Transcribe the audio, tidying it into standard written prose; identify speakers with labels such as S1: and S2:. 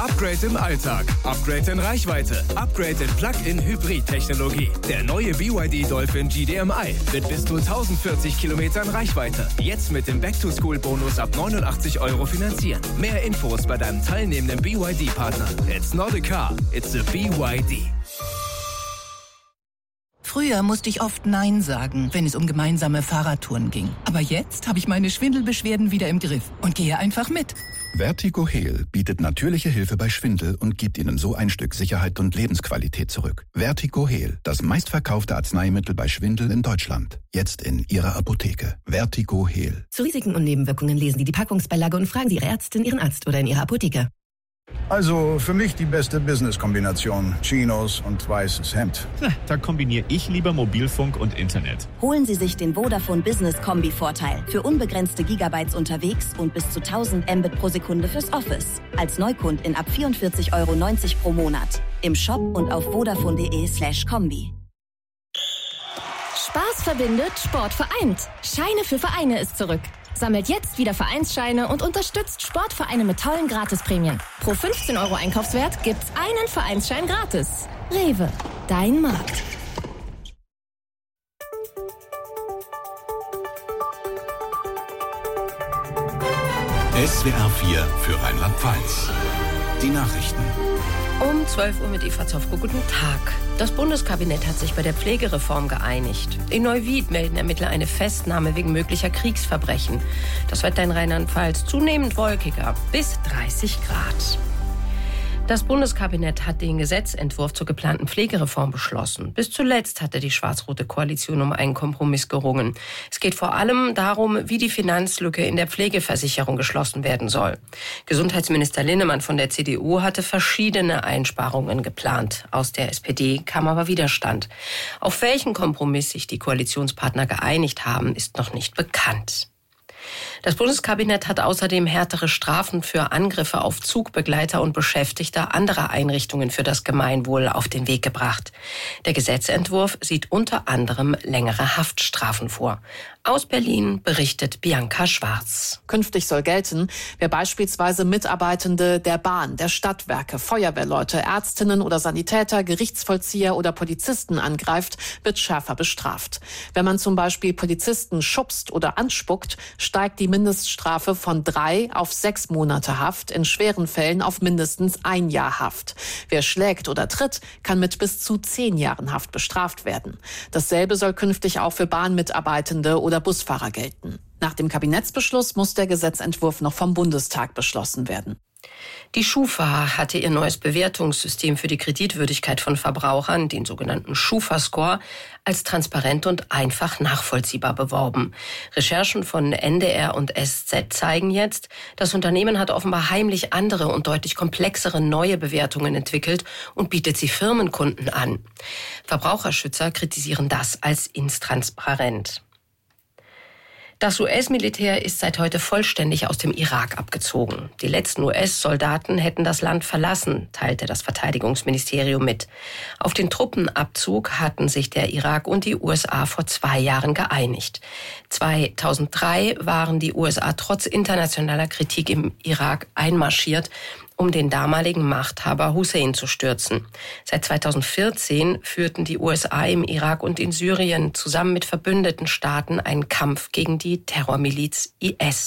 S1: Upgrade im Alltag, Upgrade in Reichweite, Upgrade in Plug-in-Hybrid-Technologie. Der neue BYD Dolphin GDMI mit bis zu 1040 Kilometern Reichweite. Jetzt mit dem Back-to-School-Bonus ab 89 € finanzieren. Mehr Infos bei deinem teilnehmenden BYD-Partner. It's not a car, it's a BYD.
S2: Früher musste ich oft Nein sagen, wenn es um gemeinsame Fahrradtouren ging. Aber jetzt habe ich meine Schwindelbeschwerden wieder im Griff und gehe einfach mit.
S3: Vertigo Heal bietet natürliche Hilfe bei Schwindel und gibt Ihnen so ein Stück Sicherheit und Lebensqualität zurück. Vertigo Heal, das meistverkaufte Arzneimittel bei Schwindel in Deutschland. Jetzt in Ihrer Apotheke. Vertigo Heal.
S4: Zu Risiken und Nebenwirkungen lesen Sie die Packungsbeilage und fragen Sie Ihre Ärztin, Ihren Arzt oder in Ihrer Apotheke.
S5: Also für mich die beste Business-Kombination. Chinos und weißes Hemd.
S6: Da kombiniere ich lieber Mobilfunk und Internet.
S7: Holen Sie sich den Vodafone Business Kombi-Vorteil. Für unbegrenzte Gigabytes unterwegs und bis zu 1000 Mbit pro Sekunde fürs Office. Als Neukundin ab 44,90 € pro Monat. Im Shop und auf vodafone.de/kombi.
S8: Spaß verbindet, Sport vereint. Scheine für Vereine ist zurück. Sammelt jetzt wieder Vereinsscheine und unterstützt Sportvereine mit tollen Gratisprämien. Pro 15 € Einkaufswert gibt's einen Vereinsschein gratis. Rewe, dein Markt.
S9: SWR 4 für Rheinland-Pfalz. Die Nachrichten.
S10: Um 12 Uhr mit Eva Zofko. Guten Tag. Das Bundeskabinett hat sich bei der Pflegereform geeinigt. In Neuwied melden Ermittler eine Festnahme wegen möglicher Kriegsverbrechen. Das Wetter in Rheinland-Pfalz zunehmend wolkiger, bis 30 Grad. Das Bundeskabinett hat den Gesetzentwurf zur geplanten Pflegereform beschlossen. Bis zuletzt hatte die schwarz-rote Koalition um einen Kompromiss gerungen. Es geht vor allem darum, wie die Finanzlücke in der Pflegeversicherung geschlossen werden soll. Gesundheitsminister Linnemann von der CDU hatte verschiedene Einsparungen geplant. Aus der SPD kam aber Widerstand. Auf welchen Kompromiss sich die Koalitionspartner geeinigt haben, ist noch nicht bekannt. Das Bundeskabinett hat außerdem härtere Strafen für Angriffe auf Zugbegleiter und Beschäftigte anderer Einrichtungen für das Gemeinwohl auf den Weg gebracht. Der Gesetzentwurf sieht unter anderem längere Haftstrafen vor. Aus Berlin berichtet Bianca Schwarz.
S11: Künftig soll gelten, wer beispielsweise Mitarbeitende der Bahn, der Stadtwerke, Feuerwehrleute, Ärztinnen oder Sanitäter, Gerichtsvollzieher oder Polizisten angreift, wird schärfer bestraft. Wenn man zum Beispiel Polizisten schubst oder anspuckt, steigt die Mindeststrafe von 3 auf 6 Monate Haft, in schweren Fällen auf mindestens 1 Jahr Haft. Wer schlägt oder tritt, kann mit bis zu 10 Jahren Haft bestraft werden. Dasselbe soll künftig auch für Bahnmitarbeitende oder Busfahrer gelten. Nach dem Kabinettsbeschluss muss der Gesetzentwurf noch vom Bundestag beschlossen werden.
S10: Die Schufa hatte ihr neues Bewertungssystem für die Kreditwürdigkeit von Verbrauchern, den sogenannten Schufa-Score, als transparent und einfach nachvollziehbar beworben. Recherchen von NDR und SZ zeigen jetzt, das Unternehmen hat offenbar heimlich andere und deutlich komplexere neue Bewertungen entwickelt und bietet sie Firmenkunden an. Verbraucherschützer kritisieren das als intransparent. Das US-Militär ist seit heute vollständig aus dem Irak abgezogen. Die letzten US-Soldaten hätten das Land verlassen, teilte das Verteidigungsministerium mit. Auf den Truppenabzug hatten sich der Irak und die USA vor 2 Jahren geeinigt. 2003 waren die USA trotz internationaler Kritik im Irak einmarschiert, um den damaligen Machthaber Hussein zu stürzen. Seit 2014 führten die USA im Irak und in Syrien zusammen mit verbündeten Staaten einen Kampf gegen die Terrormiliz IS.